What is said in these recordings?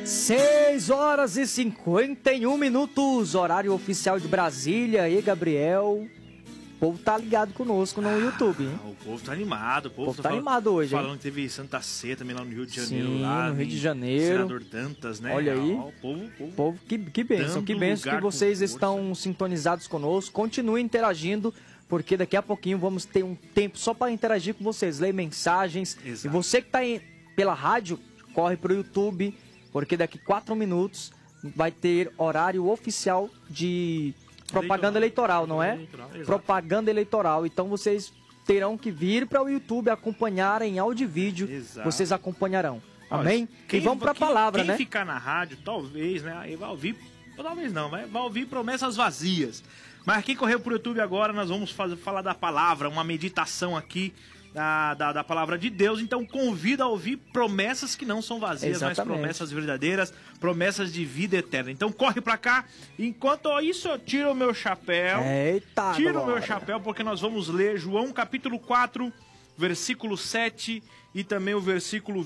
6 horas e 51 minutos, horário oficial de Brasília. E Gabriel, o povo tá ligado conosco no YouTube, hein? O povo tá animado, o povo tá animado hoje, falando hein? que teve Santa Sé também lá no Rio de Janeiro. Sim, lá no Rio de Janeiro. Senador Dantas, né? Olha aí. O povo que bênção que vocês estão sintonizados conosco. Continuem interagindo, porque daqui a pouquinho vamos ter um tempo só para interagir com vocês, ler mensagens. Exato. E você que tá pela rádio, corre pro YouTube, porque daqui 4 minutos vai ter horário oficial de propaganda eleitoral, não é? Propaganda eleitoral. Então vocês terão que vir para o YouTube acompanhar em áudio e vídeo. Exato. Vocês acompanharão. Amém? E vamos para a palavra, quem né? Quem ficar na rádio, talvez, né? Aí vai ouvir, talvez não, vai ouvir promessas vazias. Mas quem correu pro YouTube agora, nós vamos falar da palavra, uma meditação aqui da palavra de Deus. Então convida a ouvir promessas que não são vazias, Exatamente. mas promessas verdadeiras, promessas de vida eterna. Então corre pra cá. Enquanto isso, eu tiro o meu chapéu. Eita, Tiro o meu chapéu, porque nós vamos ler João capítulo 4, versículo 7 e também o versículo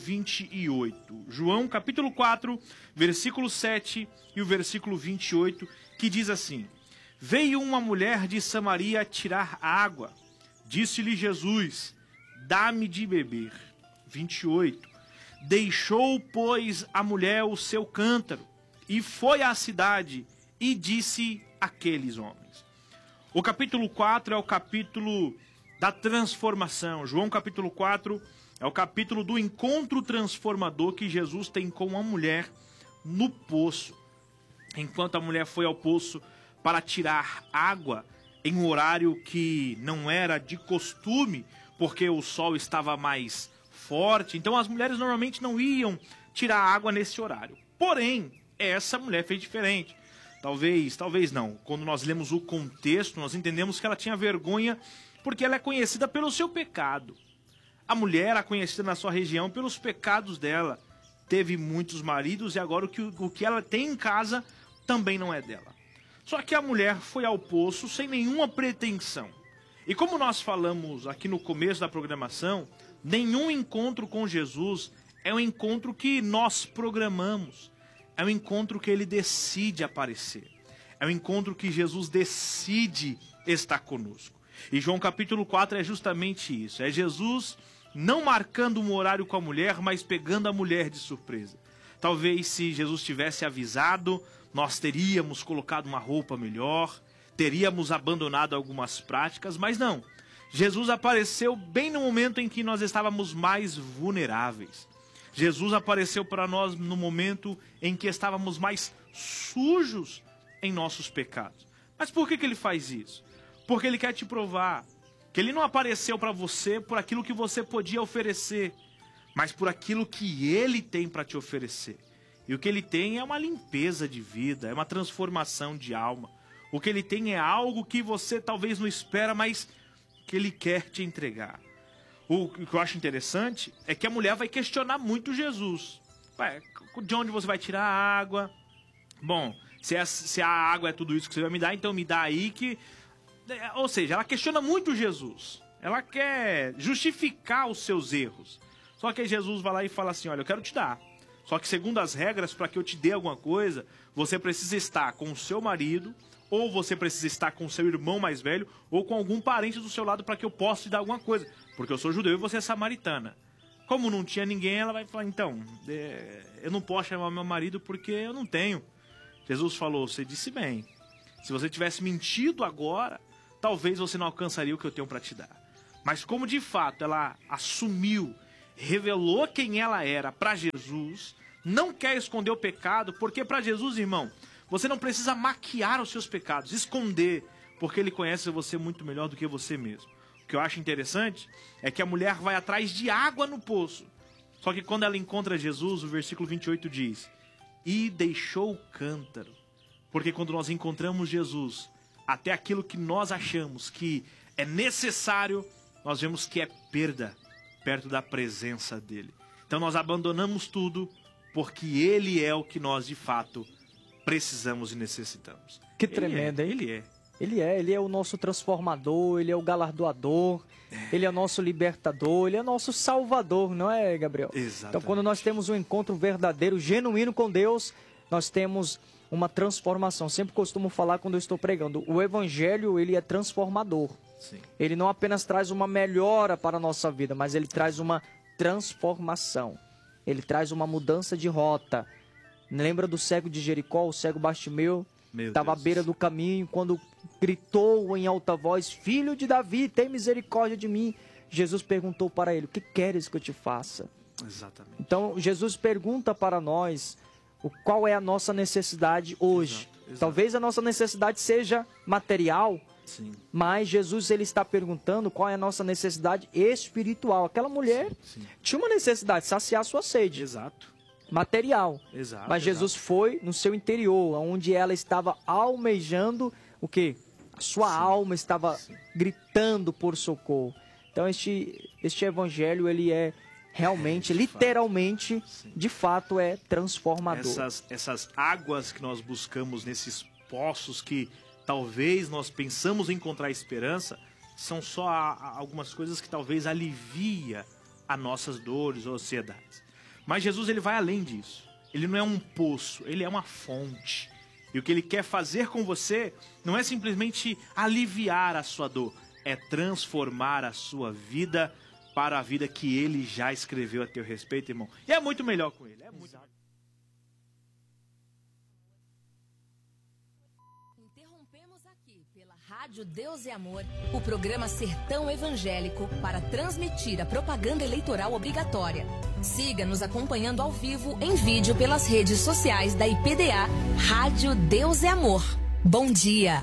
28. João capítulo 4, versículo 7 e o versículo 28, que diz assim: Veio uma mulher de Samaria tirar água. Disse-lhe Jesus: Dá-me de beber. 28. Deixou, pois, a mulher o seu cântaro e foi à cidade e disse àqueles homens. O capítulo 4 é o capítulo da transformação. João capítulo 4 é o capítulo do encontro transformador que Jesus tem com a mulher no poço. Enquanto a mulher foi ao poço para tirar água em um horário que não era de costume, porque o sol estava mais forte, então as mulheres normalmente não iam tirar água nesse horário. Porém, essa mulher fez diferente. Talvez não. Quando nós lemos o contexto, nós entendemos que ela tinha vergonha porque ela é conhecida pelo seu pecado. A mulher era conhecida na sua região pelos pecados dela. Teve muitos maridos e agora o que ela tem em casa também não é dela. Só que a mulher foi ao poço sem nenhuma pretensão. E como nós falamos aqui no começo da programação, nenhum encontro com Jesus é um encontro que nós programamos. É um encontro que ele decide aparecer. É um encontro que Jesus decide estar conosco. E João capítulo 4 é justamente isso. É Jesus não marcando um horário com a mulher, mas pegando a mulher de surpresa. Talvez se Jesus tivesse avisado, nós teríamos colocado uma roupa melhor, teríamos abandonado algumas práticas, mas não. Jesus apareceu bem no momento em que nós estávamos mais vulneráveis. Jesus apareceu para nós no momento em que estávamos mais sujos em nossos pecados. Mas por que ele faz isso? Porque ele quer te provar que ele não apareceu para você por aquilo que você podia oferecer, mas por aquilo que ele tem para te oferecer. E o que ele tem é uma limpeza de vida, é uma transformação de alma. O que ele tem é algo que você talvez não espera, mas que ele quer te entregar. O que eu acho interessante é que a mulher vai questionar muito Jesus. De onde você vai tirar a água? Bom, se a água é tudo isso que você vai me dar, então me dá aí que... Ou seja, ela questiona muito Jesus. Ela quer justificar os seus erros. Só que aí Jesus vai lá e fala assim, olha, eu quero te dar. Só que segundo as regras, para que eu te dê alguma coisa, você precisa estar com o seu marido, ou você precisa estar com o seu irmão mais velho, ou com algum parente do seu lado para que eu possa te dar alguma coisa. Porque eu sou judeu e você é samaritana. Como não tinha ninguém, ela vai falar, então, eu não posso chamar meu marido porque eu não tenho. Jesus falou, você disse bem. Se você tivesse mentido agora, talvez você não alcançaria o que eu tenho para te dar. Mas como de fato ela assumiu, revelou quem ela era para Jesus, não quer esconder o pecado, porque para Jesus, irmão, você não precisa maquiar os seus pecados, esconder, porque ele conhece você muito melhor do que você mesmo. O que eu acho interessante é que a mulher vai atrás de água no poço. Só que quando ela encontra Jesus, o versículo 28 diz, e deixou o cântaro. Porque quando nós encontramos Jesus, até aquilo que nós achamos que é necessário, nós vemos que é perda perto da presença dele. Então nós abandonamos tudo porque ele é o que nós de fato precisamos e necessitamos. Que tremendo, hein? Ele é. Ele é o nosso transformador, ele é o galardoador, ele é o nosso libertador, ele é o nosso salvador, não é, Gabriel? Exatamente. Então, quando nós temos um encontro verdadeiro, genuíno com Deus, nós temos uma transformação. Sempre costumo falar quando eu estou pregando, o evangelho, ele é transformador. Sim. Ele não apenas traz uma melhora para a nossa vida, mas ele traz uma transformação. Ele traz uma mudança de rota. Lembra do cego de Jericó, o cego Bartimeu? Estava à beira do caminho, quando gritou em alta voz, Filho de Davi, tem misericórdia de mim. Jesus perguntou para ele, o que queres que eu te faça? Exatamente. Então, Jesus pergunta para nós qual é a nossa necessidade hoje. Exato. Talvez a nossa necessidade seja material, sim, mas Jesus ele está perguntando qual é a nossa necessidade espiritual. Aquela mulher sim. tinha uma necessidade, saciar sua sede. Exato. Material. Exato. Mas Jesus foi no seu interior, onde ela estava almejando o quê? A sua sim, alma estava sim, gritando por socorro. Então este evangelho ele é realmente, de literalmente, fato. de fato é transformador. Essas águas que nós buscamos nesses poços que talvez nós pensamos encontrar esperança, são só algumas coisas que talvez alivia as nossas dores ou ansiedades. Mas Jesus ele vai além disso. Ele não é um poço, ele é uma fonte. E o que ele quer fazer com você não é simplesmente aliviar a sua dor, é transformar a sua vida para a vida que ele já escreveu a teu respeito, irmão. E é muito melhor com ele. É muito... Interrompemos aqui pela Rádio Deus e Amor o programa Sertão Evangélico para transmitir a propaganda eleitoral obrigatória. Siga nos acompanhando ao vivo em vídeo pelas redes sociais da IPDA Rádio Deus e Amor. Bom dia!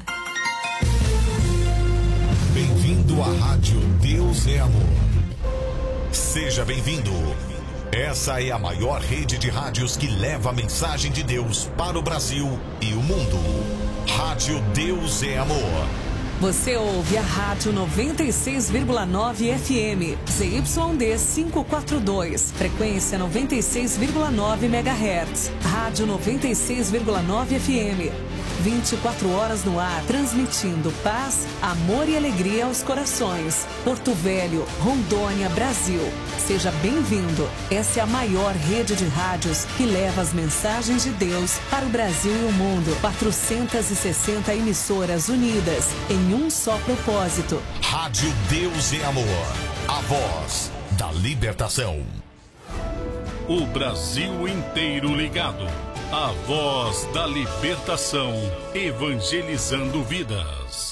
Bem-vindo à Rádio Deus é Amor. Seja bem-vindo. Essa é a maior rede de rádios que leva a mensagem de Deus para o Brasil e o mundo. Rádio Deus é Amor. Você ouve a Rádio 96,9 FM, ZYD 542, frequência 96,9 MHz. Rádio 96,9 FM, 24 horas no ar, transmitindo paz, amor e alegria aos corações. Porto Velho, Rondônia, Brasil. Seja bem-vindo. Essa é a maior rede de rádios que leva as mensagens de Deus para o Brasil e o mundo. 460 emissoras unidas em um só propósito. Rádio Deus é Amor. A voz da libertação. O Brasil inteiro ligado. A voz da libertação, evangelizando vidas.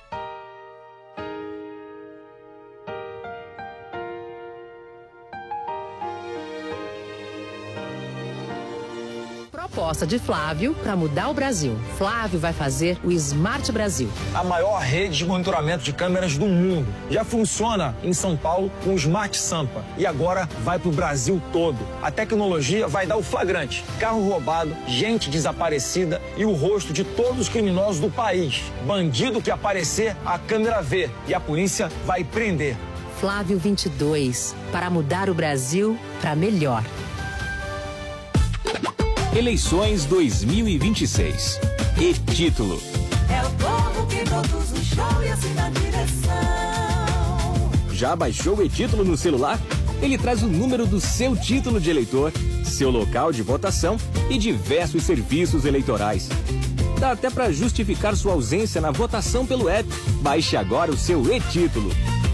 Proposta de Flávio para mudar o Brasil. Flávio vai fazer o Smart Brasil. A maior rede de monitoramento de câmeras do mundo. Já funciona em São Paulo com o Smart Sampa. E agora vai para o Brasil todo. A tecnologia vai dar o flagrante. Carro roubado, gente desaparecida e o rosto de todos os criminosos do país. Bandido que aparecer, a câmera vê. E a polícia vai prender. Flávio 22. Para mudar o Brasil para melhor. Eleições 2026. E-título. É o povo que produz o show e assim na direção. Já baixou o e-título no celular? Ele traz o número do seu título de eleitor, seu local de votação e diversos serviços eleitorais. Dá até para justificar sua ausência na votação pelo app. Baixe agora o seu e-título.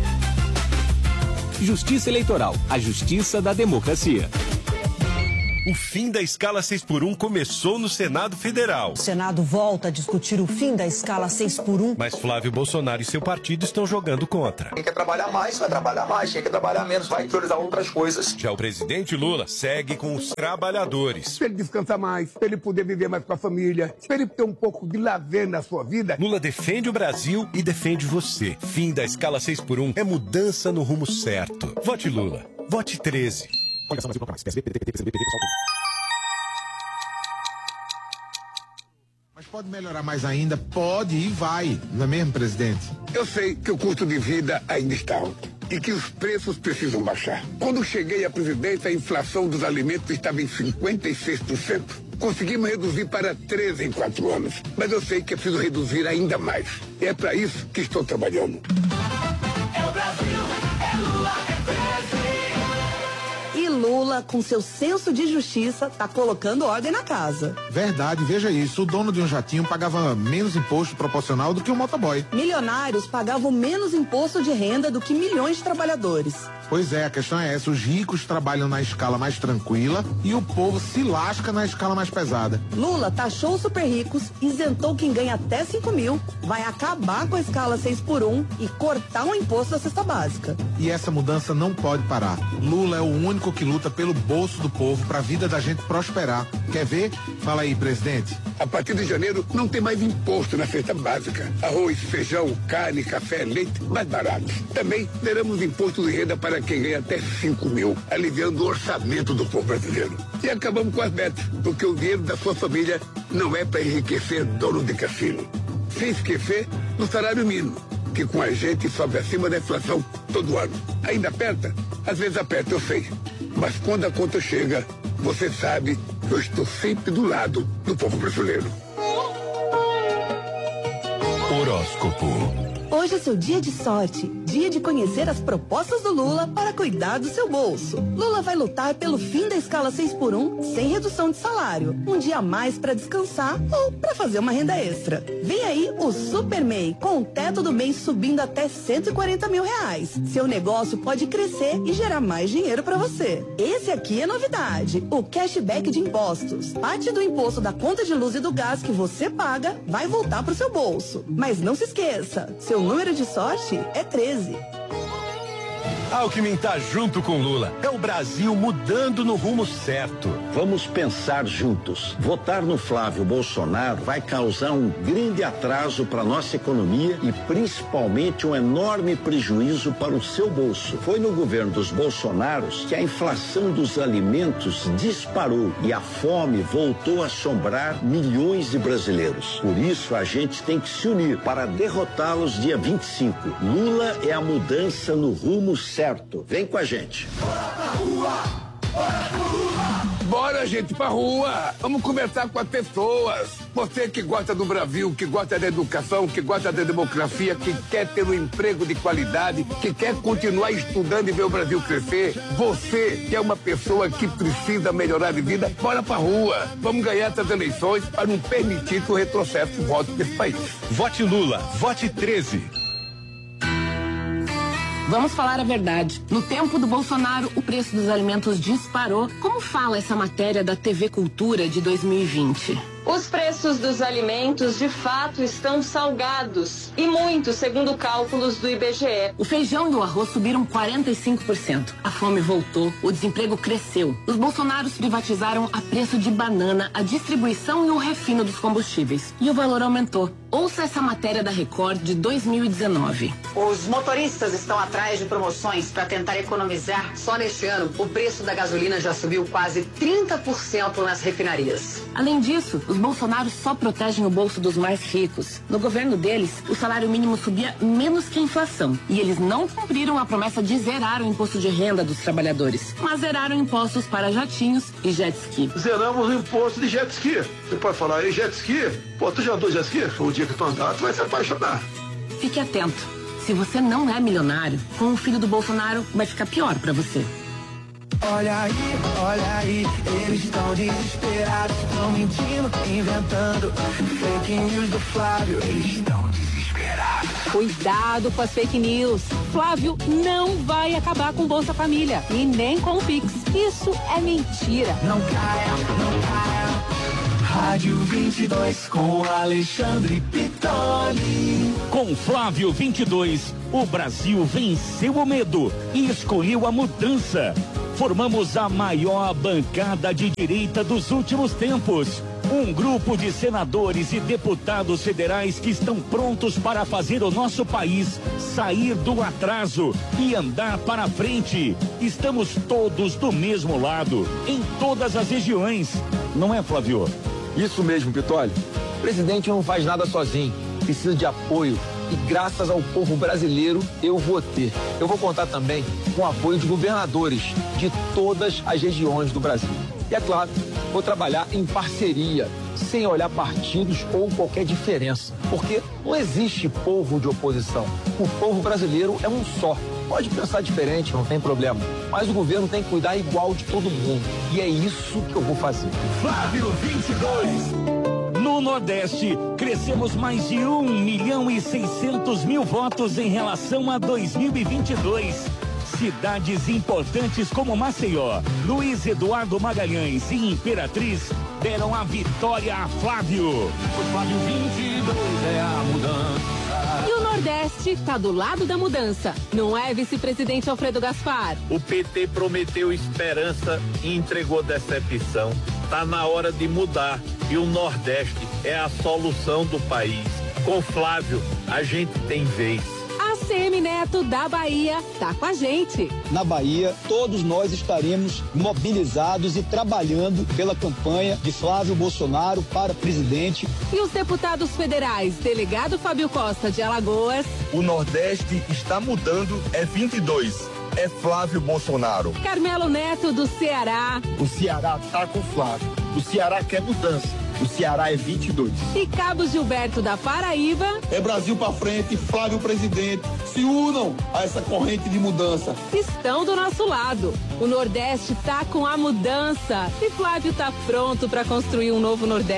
Justiça Eleitoral, a justiça da democracia. O fim da escala 6x1 começou no Senado Federal. O Senado volta a discutir o fim da escala 6x1. Mas Flávio Bolsonaro e seu partido estão jogando contra. Quem quer trabalhar mais, vai trabalhar mais. Quem quer trabalhar menos, vai priorizar outras coisas. Já o presidente Lula segue com os trabalhadores. Para ele descansar mais, para ele poder viver mais com a família, para ele ter um pouco de lazer na sua vida. Lula defende o Brasil e defende você. Fim da escala 6x1 é mudança no rumo certo. Vote Lula. Vote 13. Coligação Brasil mais. PSB, PDT, PCB, PSOL. Mas pode melhorar mais ainda? Pode e vai. Não é mesmo, presidente? Eu sei que o custo de vida ainda está alto e que os preços precisam baixar. Quando cheguei à presidência, a inflação dos alimentos estava em 56%. Conseguimos reduzir para 13 em 4 anos. Mas eu sei que é preciso reduzir ainda mais. E é para isso que estou trabalhando. É o Brasil, é Lula, é 13. E Lula, com seu senso de justiça, tá colocando ordem na casa. Verdade, veja isso. O dono de um jatinho pagava menos imposto proporcional do que um motoboy. Milionários pagavam menos imposto de renda do que milhões de trabalhadores. Pois é, a questão é essa. Os ricos trabalham na escala mais tranquila e o povo se lasca na escala mais pesada. Lula taxou os super ricos, isentou quem ganha até 5 mil, vai acabar com a escala 6x1 e cortar o imposto da cesta básica. E essa mudança não pode parar. Lula é o único que luta pelo bolso do povo para a vida da gente prosperar. Quer ver? Fala aí, presidente. A partir de janeiro não tem mais imposto na cesta básica. Arroz, feijão, carne, café, leite, mais baratos. Também teremos imposto de renda para quem ganha até 5 mil, aliviando o orçamento do povo brasileiro. E acabamos com as metas, porque o dinheiro da sua família não é para enriquecer dono de cassino. Sem esquecer do salário mínimo, que com a gente sobe acima da inflação todo ano. Ainda aperta? Às vezes aperta, eu sei. Mas quando a conta chega, você sabe que eu estou sempre do lado do povo brasileiro. Horóscopo. Hoje é seu dia de sorte, dia de conhecer as propostas do Lula para cuidar do seu bolso. Lula vai lutar pelo fim da escala 6x1 sem redução de salário. Um dia a mais para descansar ou para fazer uma renda extra. Vem aí o Super MEI, com o teto do mês subindo até 140 mil reais. Seu negócio pode crescer e gerar mais dinheiro para você. Esse aqui é novidade, o cashback de impostos. Parte do imposto da conta de luz e do gás que você paga vai voltar pro seu bolso. Mas não se esqueça, seu número de sorte é 13. Alckmin tá junto com Lula. É o Brasil mudando no rumo certo. Vamos pensar juntos. Votar no Flávio Bolsonaro vai causar um grande atraso para nossa economia e principalmente um enorme prejuízo para o seu bolso. Foi no governo dos Bolsonaros que a inflação dos alimentos disparou e a fome voltou a assombrar milhões de brasileiros. Por isso a gente tem que se unir para derrotá-los dia 25. Lula é a mudança no rumo certo. Vem com a gente. Bora, gente, pra rua. Vamos conversar com as pessoas. Você que gosta do Brasil, que gosta da educação, que gosta da democracia, que quer ter um emprego de qualidade, que quer continuar estudando e ver o Brasil crescer. Você que é uma pessoa que precisa melhorar de vida, bora pra rua. Vamos ganhar essas eleições para não permitir que o retrocesso volte nesse país. Vote Lula, vote 13. Vamos falar a verdade. No tempo do Bolsonaro, o preço dos alimentos disparou. Como fala essa matéria da TV Cultura de 2020? Os preços dos alimentos, de fato, estão salgados. E muito, segundo cálculos do IBGE. O feijão e o arroz subiram 45%. A fome voltou, o desemprego cresceu. Os bolsonaros privatizaram a preço de banana a distribuição e o refino dos combustíveis. E o valor aumentou. Ouça essa matéria da Record de 2019. Os motoristas estão atrás de promoções para tentar economizar. Só neste ano, o preço da gasolina já subiu quase 30% nas refinarias. Além disso, os bolsonaros só protegem o bolso dos mais ricos. No governo deles, o salário mínimo subia menos que a inflação. E eles não cumpriram a promessa de zerar o imposto de renda dos trabalhadores, mas zeraram impostos para jatinhos e jet ski. Zeramos o imposto de jet ski. Você pode falar aí, jet ski? Pô, tu já andou jet ski? O dia que tu andar, tu vai se apaixonar. Fique atento. Se você não é milionário, com o filho do Bolsonaro vai ficar pior pra você. Olha aí, eles estão desesperados, estão mentindo, inventando fake news do Flávio, eles estão desesperados. Cuidado com as fake news. Flávio não vai acabar com Bolsa Família e nem com o Pix. Isso é mentira. Não caia. Rádio 22 com Alexandre Pitoli. Com Flávio 22, o Brasil venceu o medo e escolheu a mudança. Formamos a maior bancada de direita dos últimos tempos. Um grupo de senadores e deputados federais que estão prontos para fazer o nosso país sair do atraso e andar para frente. Estamos todos do mesmo lado, em todas as regiões. Não é, Flávio? Isso mesmo, Pitoli. O presidente não faz nada sozinho. Precisa de apoio E graças ao povo brasileiro, eu vou ter. Eu vou contar também com o apoio de governadores de todas as regiões do Brasil. E é claro, vou trabalhar em parceria, sem olhar partidos ou qualquer diferença. Porque não existe povo de oposição. O povo brasileiro é um só. Pode pensar diferente, não tem problema. Mas o governo tem que cuidar igual de todo mundo. E é isso que eu vou fazer. Flávio 22. No Nordeste, crescemos mais de 1.600.000 votos em relação a 2022. Cidades importantes como Maceió, Luiz Eduardo Magalhães e Imperatriz deram a vitória a Flávio. O Flávio 22 é a mudança. E o Nordeste está do lado da mudança, não é, vice-presidente Alfredo Gaspar? O PT prometeu esperança e entregou decepção. Tá na hora de mudar e o Nordeste é a solução do país. Com Flávio, a gente tem vez. ACM Neto da Bahia tá com a gente. Na Bahia, todos nós estaremos mobilizados e trabalhando pela campanha de Flávio Bolsonaro para presidente. E os deputados federais, delegado Fábio Costa de Alagoas. O Nordeste está mudando, é 22. É Flávio Bolsonaro. Carmelo Neto do Ceará. O Ceará tá com Flávio. O Ceará quer mudança. O Ceará é 22. E Cabo Gilberto da Paraíba. É Brasil pra frente, Flávio presidente. Se unam a essa corrente de mudança. Estão do nosso lado. O Nordeste tá com a mudança. E Flávio tá pronto para construir um novo Nordeste.